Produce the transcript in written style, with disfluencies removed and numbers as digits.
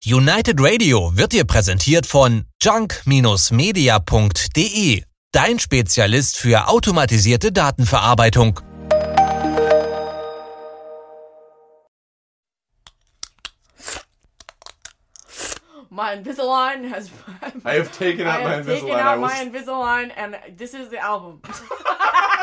United Radio wird dir präsentiert von junk-media.de, dein Spezialist für automatisierte Datenverarbeitung. My Invisalign has... I have taken out my Invisalign. my Invisalign, and this is the album.